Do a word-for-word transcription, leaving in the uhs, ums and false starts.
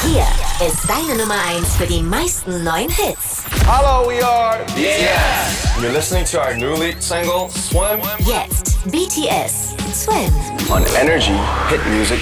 Hier ist deine Nummer eins für die meisten neuen Hits. Hello, we are B T S. You're listening to our new lead single, Swim. Jetzt B T S, Swim. On Energy Hit Music